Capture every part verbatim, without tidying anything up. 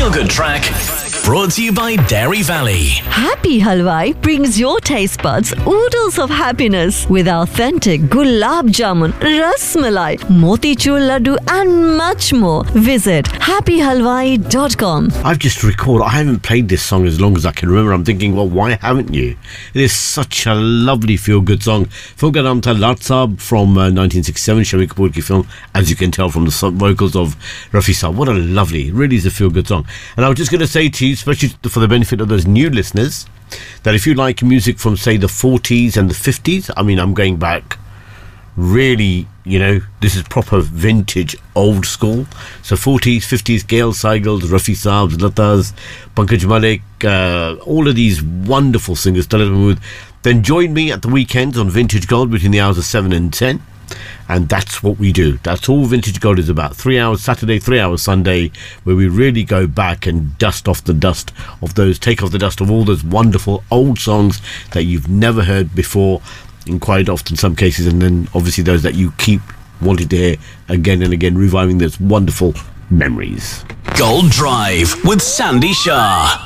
feel-good track brought to you by Dairy Valley. Happy Halwai brings your taste buds oodles of happiness with authentic gulab jamun, ras malai, motichur laddu and much more. Visit happy halwai dot com. I've just recalled, I haven't played this song as long as I can remember. I'm thinking, well, why haven't you? It is such a lovely feel-good song. Fil Gadam Tha Lat Saab from uh, nineteen sixty-seven, Shami Kapoor ki film, as you can tell from the vocals of Rafi Saab. What a lovely, it really is a feel-good song. And I was just going to say to you, especially for the benefit of those new listeners, that if you like music from, say, the forties and the fifties, I mean, I'm going back really, you know, this is proper vintage, old school. So forties, fifties, Gail Seigels, Rafi Saabs, Latas, Pankaj Malik, uh, all of these wonderful singers, Talat Mahmood. Then join me at the weekends on Vintage Gold between the hours of seven and ten. And that's what we do. That's all Vintage Gold is about. Three hours Saturday, three hours Sunday, where we really go back and dust off the dust of those, take off the dust of all those wonderful old songs that you've never heard before, in quite often some cases, and then obviously those that you keep wanting to hear again and again, reviving those wonderful memories. Gold Drive with Sandy Shah.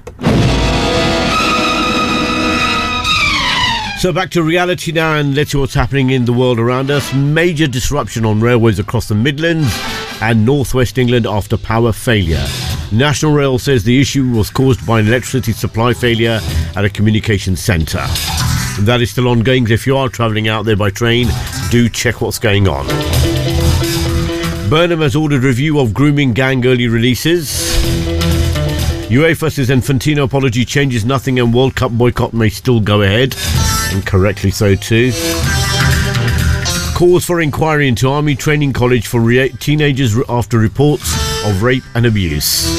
So back to reality now, and let's see what's happening in the world around us. Major disruption on railways across the Midlands and northwest England after power failure. National Rail says the issue was caused by an electricity supply failure at a communications centre. That is still ongoing. If you are travelling out there by train, do check what's going on. Burnham has ordered review of grooming gang early releases. UEFA says Infantino apology changes nothing and World Cup boycott may still go ahead. And correctly so too. Calls for inquiry into Army Training College for re- teenagers after reports of rape and abuse.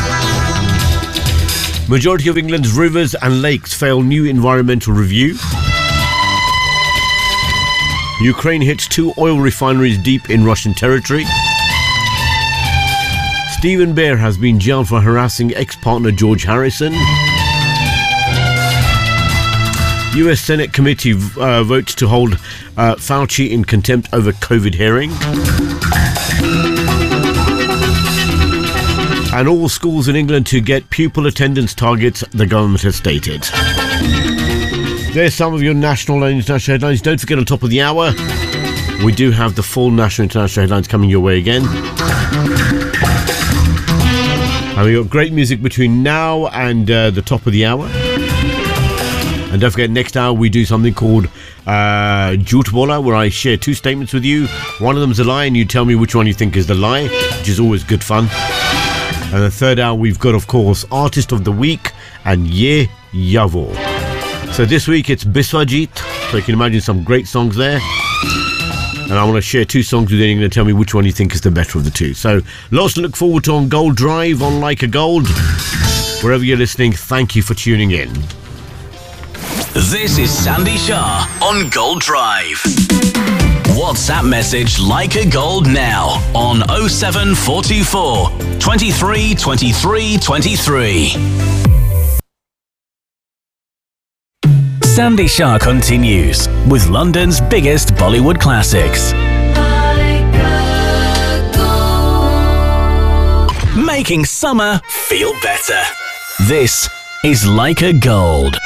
Majority of England's rivers and lakes fail new environmental review. Ukraine hits two oil refineries deep in Russian territory. Stephen Bear has been jailed for harassing ex-partner George Harrison. U S Senate committee uh, votes to hold uh, Fauci in contempt over COVID hearing. And all schools in England to get pupil attendance targets, the government has stated. There's some of your national and international headlines. Don't forget, on top of the hour, we do have the full national and international headlines coming your way again. And we've got great music between now and uh, the top of the hour. And don't forget, next hour we do something called uh, Jhoot Bola, where I share two statements with you. One of them's a lie, and you tell me which one you think is the lie, which is always good fun. And the third hour, we've got, of course, Artist of the Week and Ye Yavo. So this week it's Biswajit, so you can imagine some great songs there. And I want to share two songs with you, and you're going to tell me which one you think is the better of the two. So lots to look forward to on Gold Drive, on Like a Gold. Wherever you're listening, thank you for tuning in. This is Sandy Shah on Gold Drive. WhatsApp message Like a Gold now on oh seven four two four, twenty-three, twenty-three, twenty-three. Sandy Shah continues with London's biggest Bollywood classics. Making summer feel better. This is Like a Gold.